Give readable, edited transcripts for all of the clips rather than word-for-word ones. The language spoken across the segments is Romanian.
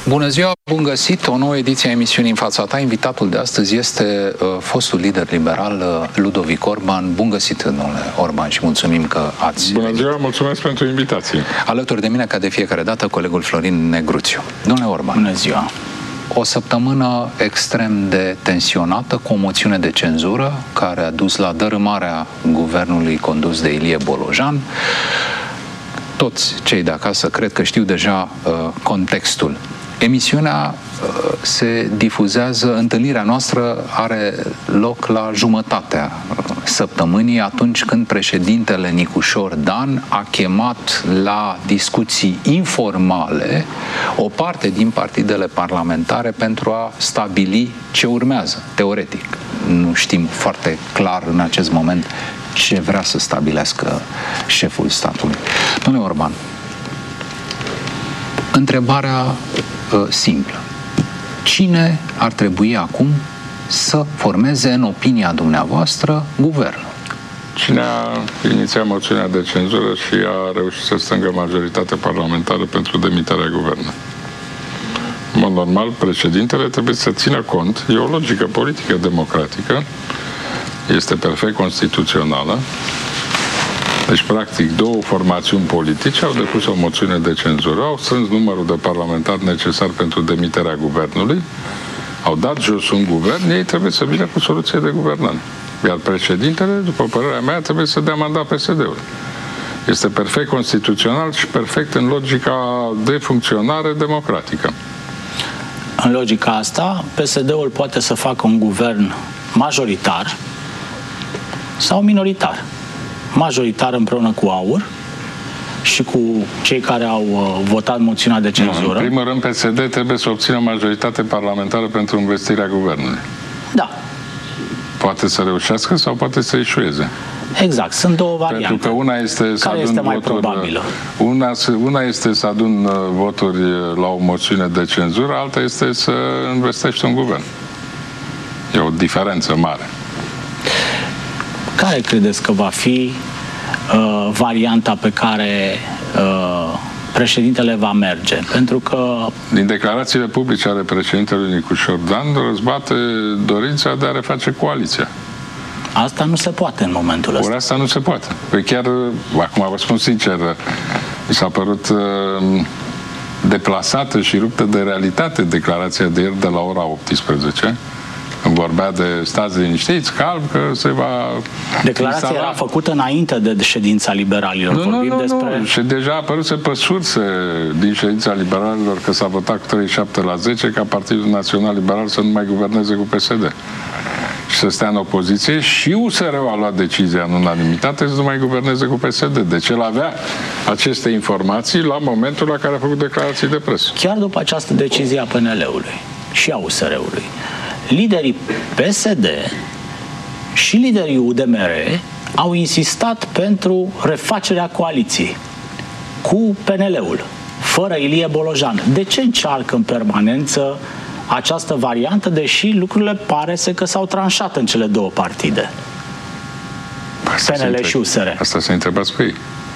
Bună ziua, bun găsit, o nouă ediție a emisiunii În fața ta. Invitatul de astăzi este fostul lider liberal Ludovic Orban. Bun găsit, domnule Orban, și mulțumim că ați venit. Bună ziua, mulțumesc pentru invitație. Alături de mine, ca de fiecare dată, colegul Florin Negruțiu. Domnule Orban. Bună ziua. O săptămână extrem de tensionată, cu o moțiune de cenzură care a dus la dărâmarea guvernului condus de Ilie Bolojan. Toți cei de acasă cred că știu deja contextul. Emisiunea se difuzează, întâlnirea noastră are loc la jumătatea săptămânii, atunci când președintele Nicușor Dan a chemat la discuții informale o parte din partidele parlamentare pentru a stabili ce urmează, teoretic. Nu știm foarte clar în acest moment ce vrea să stabilească șeful statului. Domnule Orban, întrebarea simplă. Cine ar trebui acum să formeze, în opinia dumneavoastră, guvernul? Cine a inițiat moțiunea de cenzură și a reușit să strângă majoritatea parlamentară pentru demiterea guvernului? În mod normal, președintele trebuie să țină cont, e o logică politică democratică, este perfect constituțională. Deci, practic, două formațiuni politice au depus o moțiune de cenzură, au strâns numărul de parlamentari necesar pentru demiterea guvernului, au dat jos un guvern, ei trebuie să vină cu soluție de guvernare. Iar președintele, după părerea mea, trebuie să dea mandat PSD-ului. Este perfect constituțional și perfect în logica de funcționare democratică. În logica asta, PSD-ul poate să facă un guvern majoritar sau minoritar. Majoritar împreună cu AUR și cu cei care au votat moțiunea de cenzură. În primul rând, PSD trebuie să obțină majoritate parlamentară pentru învestirea guvernului. Da. Poate să reușească sau poate să eșueze. Exact, sunt două variante. Pentru că una este să care este mai probabilă? Una este să adun voturi la o moțiune de cenzură, alta este să investești un guvern. E o diferență mare. Care credeți că va fi varianta pe care președintele va merge? Pentru că... Din declarațiile publice ale președintelui Nicușor Dan răzbate dorința de a reface coaliția. Asta nu se poate în momentul ăsta. Ori asta nu se poate. Păi chiar, acum vă spun sincer, mi s-a părut deplasată și ruptă de realitate declarația de ieri de la ora 18. Vorbea de stați liniștiți, calm, că se va... Declarația era făcută înainte de ședința liberalilor. Nu. Și deja a apărut pe surse din ședința liberalilor că s-a votat cu 37-10 ca Partidul Național Liberal să nu mai guverneze cu PSD. Și să stea în opoziție, și USR-ul a luat decizia în unanimitate să nu mai guverneze cu PSD. Deci el avea aceste informații la momentul la care a făcut declarații de presă. Chiar după această decizie a PNL-ului și a USR-ului, liderii PSD și liderii UDMR au insistat pentru refacerea coaliției cu PNL-ul, fără Ilie Bolojan. De ce încearcă în permanență această variantă, deși lucrurile pare că s-au tranșat în cele două partide? PNL și USR. Asta să întrebați pe ei.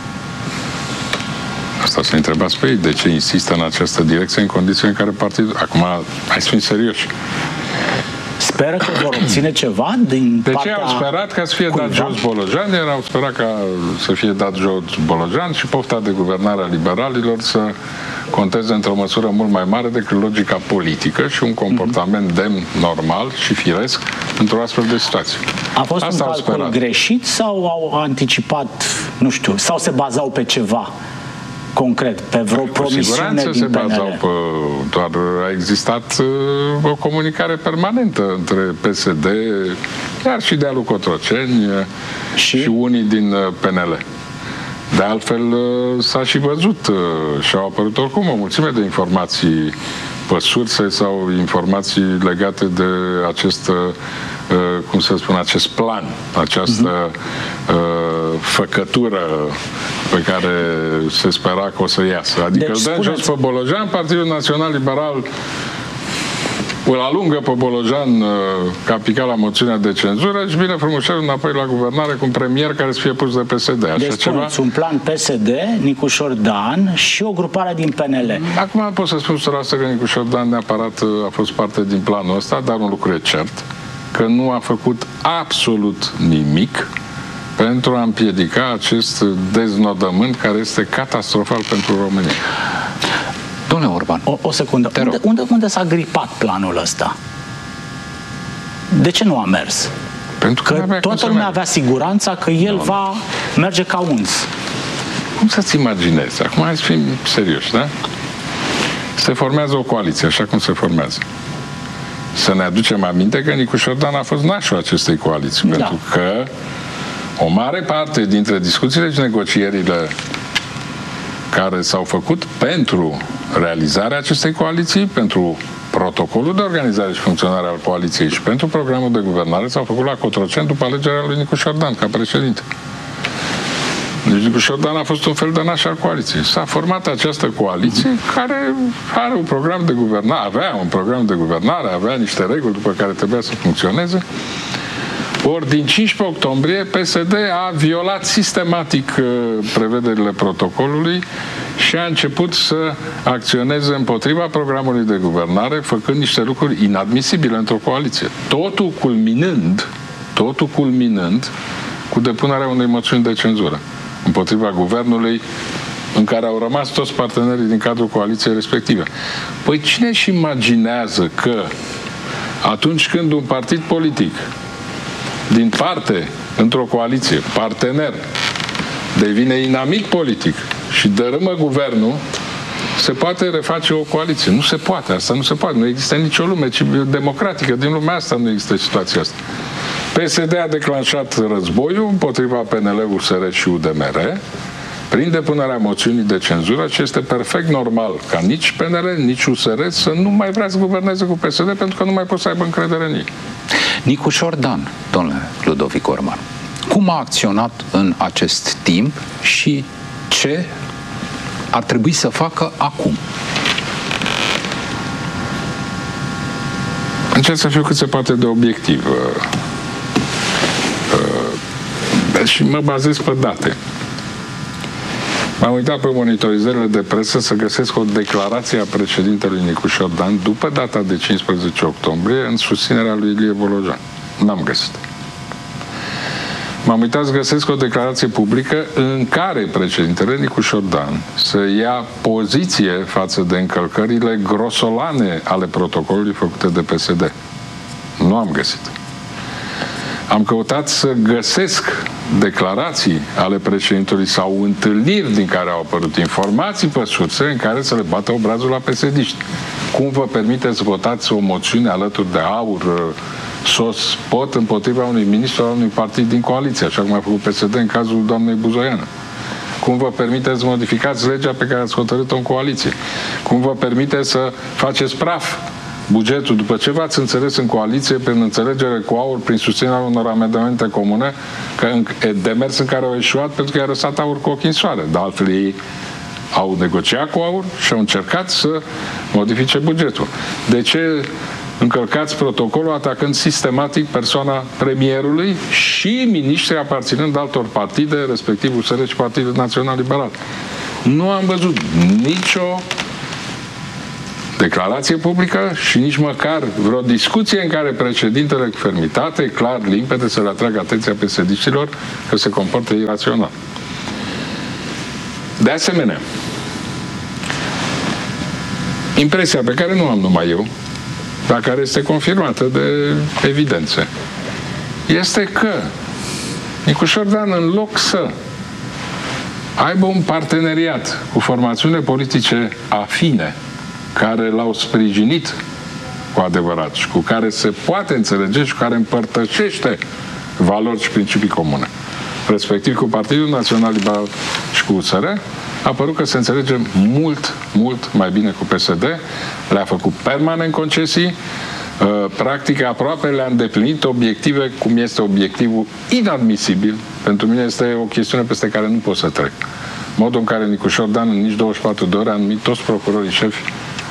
Asta să întrebați pe ei. De ce insistă în această direcție în condiții în care partidul... Acum, hai să fim serioși. Speră că vor obține ceva din partea... Deci au sperat ca să fie dat jos Bolojan, iar au sperat ca să fie dat jos Bolojan și pofta de guvernare a liberalilor să conteze într-o măsură mult mai mare decât logica politică și un comportament demn, normal și firesc într-o astfel de situație. A fost un calcul greșit sau au anticipat, nu știu, sau se bazau pe ceva concret, pe vreo promisiune din PNL? Bazau pe, doar a existat o comunicare permanentă între PSD, chiar și de-a lui Cotroceni și unii din PNL. De altfel, s-a și văzut și au apărut oricum o mulțime de informații pe surse sau informații legate de acest, cum să spun, acest plan, această făcătură pe care se spera că o să iasă. Adică deci, dăm jos pe Bolojan, Partidul Național Liberal îl alungă pe Bolojan ca picat la moțiunea de cenzură și vine frumușel înapoi la guvernare cu un premier care să fie pus de PSD. Așa deci ceva? un plan PSD, Nicușor Dan și o grupare din PNL. Acum pot să spun 100% că Nicușor Dan neapărat a fost parte din planul ăsta, dar un lucru e cert, că nu a făcut absolut nimic pentru a împiedica acest deznodământ care este catastrofal pentru România. Domnule Orban, o secundă. Unde s-a gripat planul ăsta? De ce nu a mers? Pentru că toată lumea avea siguranța că el va merge ca uns. Cum să-ți imaginezi? Acum hai să fim serioși, da? Se formează o coaliție, așa cum se formează. Să ne aducem aminte că Nicușor Dan a fost nașul acestei coaliții, pentru că o mare parte dintre discuțiile și negocierile care s-au făcut pentru realizarea acestei coaliții, pentru protocolul de organizare și funcționare al coaliției și pentru programul de guvernare s-au făcut la Cotroceni după alegerea lui Nicușor Dan ca președinte. Deci Nicușor Dan a fost un fel de naș al coaliției. S-a format această coaliție care are un program de guvernare, avea un program de guvernare, avea niște reguli după care trebuia să funcționeze. Ori din 15 octombrie PSD a violat sistematic prevederile protocolului și a început să acționeze împotriva programului de guvernare, făcând niște lucruri inadmisibile într-o coaliție. Totul culminând cu depunerea unei moțiuni de cenzură împotriva guvernului în care au rămas toți partenerii din cadrul coaliției respective. Păi cine își imaginează că atunci când un partid politic din parte, într-o coaliție, partener, devine inamic politic și dărâmă guvernul, se poate reface o coaliție. Nu se poate, asta nu se poate. Nu există nicio lume democratică. Din lumea asta nu există situația asta. PSD a declanșat războiul împotriva PNL, USR și UDMR prin depunerea moțiunii de cenzură, ce este perfect normal ca nici PNL, nici USR să nu mai vrea să guverneze cu PSD pentru că nu mai pot să aibă încredere în ei. Nicușor Dan, domnule Ludovic Orban, cum a acționat în acest timp și ce ar trebui să facă acum? Încerc să fiu cât se poate de obiectiv și mă bazez pe date. M-am uitat pe monitorizările de presă să găsesc o declarație a președintelui Nicușor Dan după data de 15 octombrie în susținerea lui Ilie Bolojan. N-am găsit. M-am uitat să găsesc o declarație publică în care președintele Nicușor Dan să ia poziție față de încălcările grosolane ale protocolului făcute de PSD. Nu am găsit. Am căutat să găsesc declarații ale președintelui sau întâlniri din care au apărut informații pe surse în care să le bată obrazul la PSD-ști. Cum vă permiteți să votați o moțiune alături de AUR, SOS, POT împotriva unui ministru al unui partid din coaliție, așa cum a făcut PSD în cazul doamnei Buzoiană? Cum vă permiteți să modificați legea pe care ați hotărât-o în coaliție? Cum vă permiteți să faceți praf bugetul după ce v-ați înțeles în coaliție prin înțelegere cu AUR, prin susținerea unor amendamente comune, demers în care au eșuat pentru că i-a răsat AUR cu ochii în soare. De altfel ei au negociat cu AUR și au încercat să modifice bugetul. De ce încălcați protocolul atacând sistematic persoana premierului și miniștrii aparținând altor partide, respectiv USR și Partidul Național Liberal? Nu am văzut nicio declarație publică și nici măcar vreo discuție în care președintele cu fermitate, clar, limpede, să le atragă atenția PSD-știlor că se comportă irațional. De asemenea, impresia pe care nu am numai eu, dar care este confirmată de evidențe, este că Nicușor Dan, în loc să aibă un parteneriat cu formațiune politice afine, care l-au sprijinit cu adevărat și cu care se poate înțelege și cu care împărtășește valori și principii comune, respectiv cu Partidul Național Liberal și cu USR, a părut că se înțelege mult, mult mai bine cu PSD, le-a făcut permanent concesii, practic aproape le-a îndeplinit obiective, cum este obiectivul inadmisibil. Pentru mine este o chestiune peste care nu pot să trec. Modul în care Nicușor Dan în nici 24 de ore a numit toți procurorii șefi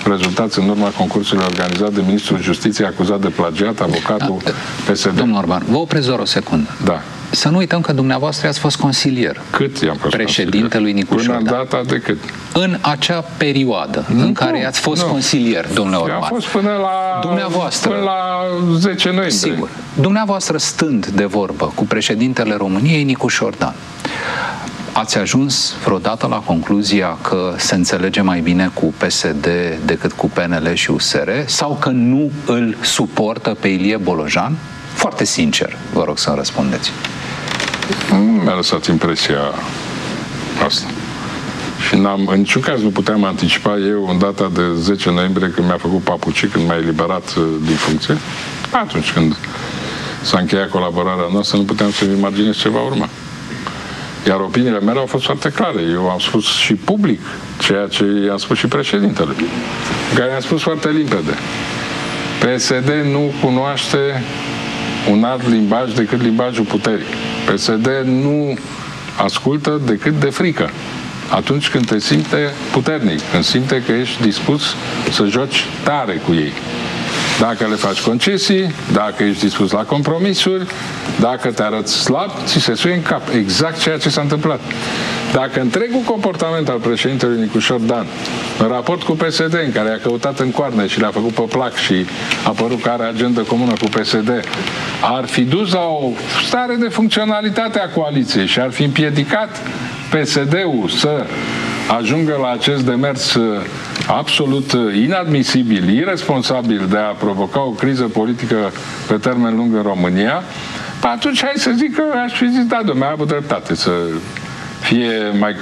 rezultați în urma concursului organizat de ministrul Justiției acuzat de plagiat, avocatul PSD. Domnul Orban, vă opresc doar o secundă. Da. Să nu uităm că dumneavoastră ați fost consilier. Cât i-am fost președintelui Nicu Șordan. Până în data de cât? În acea perioadă în care ați fost consilier, domnule Orban. Am fost până la 10 noiembrie. Sigur. Dumneavoastră stând de vorbă cu președintele României, Nicu Șordan, ați ajuns vreodată la concluzia că se înțelege mai bine cu PSD decât cu PNL și USR sau că nu îl suportă pe Ilie Bolojan? Foarte sincer, vă rog să-mi răspundeți. Mi-a lăsat impresia asta. Și în niciun caz nu puteam anticipa eu în data de 10 noiembrie când mi-a făcut papucii, când m-a eliberat din funcție. Atunci când s-a încheiat colaborarea noastră, nu puteam să-mi imaginez ce va urma. Iar opiniile mele au fost foarte clare. Eu am spus și public ceea ce i-am spus și președintele, care i-am spus foarte limpede. PSD nu cunoaște un alt limbaj decât limbajul puterii. PSD nu ascultă decât de frică. Atunci când te simte puternic, când simte că ești dispus să joci tare cu ei. Dacă le faci concesii, dacă ești dispus la compromisuri, dacă te arăți slab, ți se suie în cap. Exact ceea ce s-a întâmplat. Dacă întregul comportament al președintelui Nicu Șordan, în raport cu PSD, în care a căutat în coarne și le-a făcut pe plac și a părut că are agendă comună cu PSD, ar fi dus la o stare de funcționalitate a coaliției și ar fi împiedicat PSD-ul să ajungă la acest demers absolut inadmisibil, irresponsabil de a provoca o criză politică pe termen lung în România, atunci hai să zic că aș fi zis, da, dom'le, a avut dreptate să fie mai...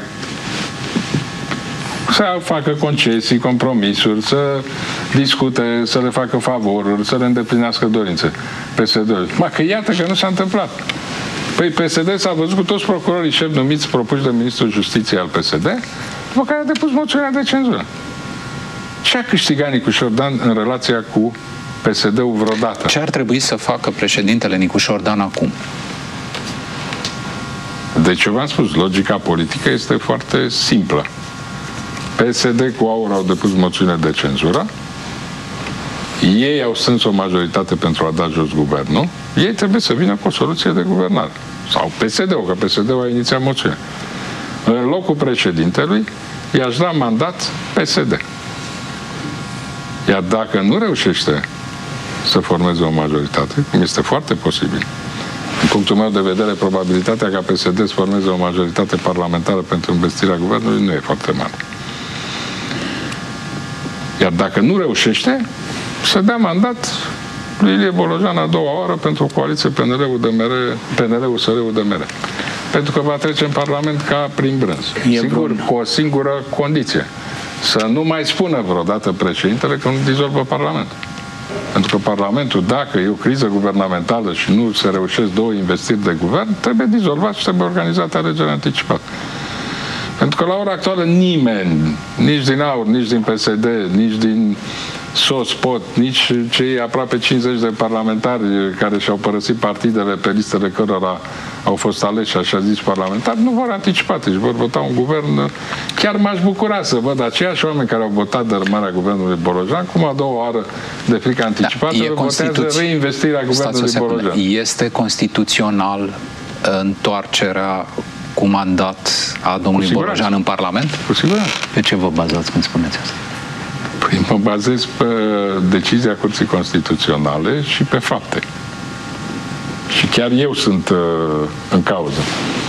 să facă concesii, compromisuri, să discute, să le facă favoruri, să le îndeplinească dorințe. PSD-ul. Că iată că nu s-a întâmplat. Păi PSD s-a văzut cu toți procurorii șefi numiți propuși de ministrul Justiției al PSD, după care a depus moțiunea de cenzură. Ce a câștigat Nicu Șordan în relația cu PSD-ul vreodată? Ce ar trebui să facă președintele Nicu Șordan acum? Deci eu v-am spus, logica politică este foarte simplă. PSD cu AUR au depus moțiune de cenzură, ei au strâns o majoritate pentru a da jos guvernul, ei trebuie să vină cu o soluție de guvernare. Sau PSD-ul, că PSD-ul a inițiat moțiune. În locul președintelui i-aș da mandat PSD. Iar dacă nu reușește să formeze o majoritate, cum este foarte posibil, din punctul meu de vedere, probabilitatea ca PSD să formeze o majoritate parlamentară pentru investirea guvernului nu e foarte mare. Iar dacă nu reușește, să dea mandat lui Ilie Bolojan a doua oară pentru o coaliție PNL-USR-UDMR. Pentru că va trece în Parlament ca prin brânz. Sigur, cu o singură condiție. Să nu mai spună vreodată președintele că nu dizolvă Parlamentul. Pentru că Parlamentul, dacă e o criză guvernamentală și nu se reușesc două investiri de guvern, trebuie dizolvat și trebuie organizată alegeri anticipate. Pentru că la ora actuală nimeni, nici din AUR, nici din PSD, nici din SOS-POT, nici cei aproape 50 de parlamentari care și-au părăsit partidele pe listele cărora au fost aleși, așa zis, parlamentari, nu vor anticipa, deci vor vota un guvern. Chiar m-aș bucura să văd aceiași oameni care au votat dărâmarea guvernului Bolojan, cum a doua oară de frică anticipată, votează reinvestirea guvernului Bolojan. Este constituțional întoarcerea cu mandat a domnului Bolojan în Parlament? Cu siguranță. Pe ce vă bazați când spuneți asta? Păi mă bazez pe decizia Curții Constituționale și pe fapte. Și chiar eu sunt în cauză.